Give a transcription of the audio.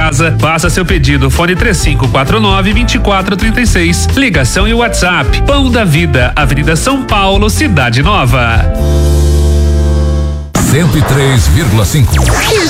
casa. Faça seu pedido, fone 3549-2436. Ligação e WhatsApp. Pão da Vida, Avenida São Paulo, Cidade Nova. 103,5.